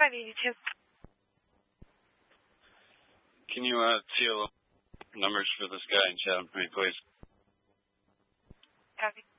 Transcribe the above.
582. Can you seal numbers for this guy and chat him for me, please? Copy.